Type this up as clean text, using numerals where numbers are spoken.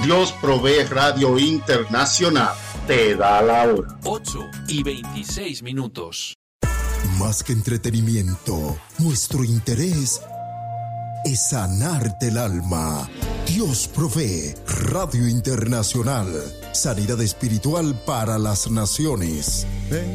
Dios Provee Radio Internacional te da la hora. 8:26. Más que entretenimiento, nuestro interés es sanarte el alma. Dios Provee Radio Internacional. Sanidad espiritual para las naciones.